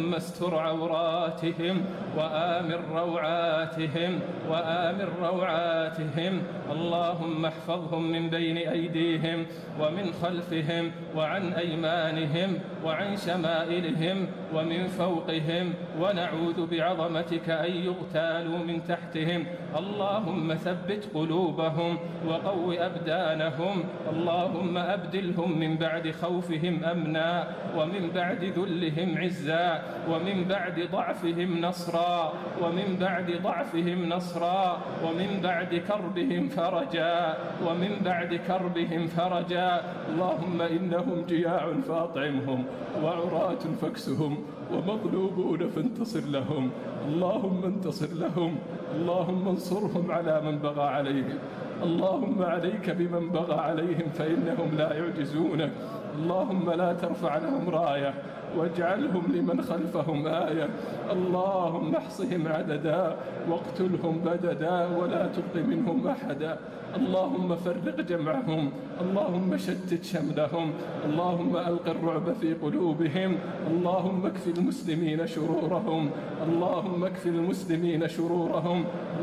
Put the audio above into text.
اللهم استر عوراتهم وآمن روعاتهم. اللهم احفظهم من بين أيديهم ومن خلفهم وعن أيمانهم وعن شمائلهم ومن فوقهم، ونعوذ بعظمتك أن يغتالوا من تحتهم. اللهم ثبت قلوبهم وقو أبدانهم. اللهم أبدلهم من بعد خوفهم أمنا، ومن بعد ذلهم عزا، ومن بعد ضعفهم نصرا، ومن بعد كربهم فرجا. اللهم إنهم جياع فأطعمهم، وعراة فاكسهم، ومغلوبون فانتصر لهم. اللهم انتصر لهم. اللهم انصرهم على من بغى عليهم. اللهم عليك بمن بغى عليهم فإنهم لا يعجزونك. اللهم لا ترفع لهم راية واجعلهم لمن خلفهم آية. اللهم احصهم عددا واقتلهم بددا ولا تبق منهم أحدا. اللهم فرق جمعهم. اللهم شتت شملهم. اللهم ألق الرعب في قلوبهم. اللهم اكف المسلمين شرورهم.